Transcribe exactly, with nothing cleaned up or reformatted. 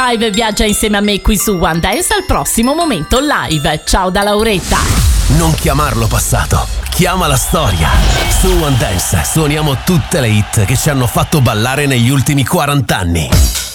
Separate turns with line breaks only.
Live viaggia insieme a me qui su One Dance al prossimo Momento Live. Ciao da Lauretta.
Non chiamarlo passato, chiama la storia. Su One Dance suoniamo tutte le hit che ci hanno fatto ballare negli ultimi quaranta anni.